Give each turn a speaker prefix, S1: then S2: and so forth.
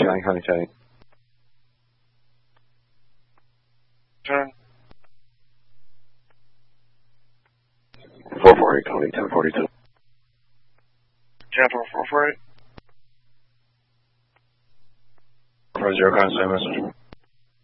S1: 9 County Chatting.
S2: Turn.
S1: 448 Tony, 1042.
S2: 10-448.
S1: 40 contact message.